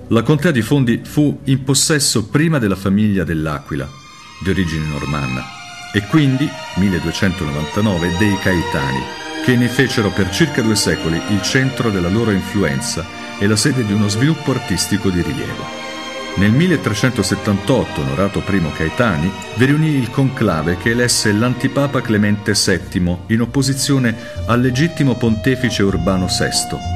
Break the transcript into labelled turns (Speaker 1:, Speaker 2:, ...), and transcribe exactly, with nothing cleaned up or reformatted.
Speaker 1: La contea di Fondi fu in possesso prima della famiglia dell'Aquila, di origine normanna, e quindi, milleduecentonovantanove, dei Caetani, che ne fecero per circa due secoli il centro della loro influenza e la sede di uno sviluppo artistico di rilievo. Nel milletrecentosettantotto, onorato primo Caetani, vi riunì il conclave che elesse l'antipapa Clemente settimo in opposizione al legittimo pontefice Urbano sesto,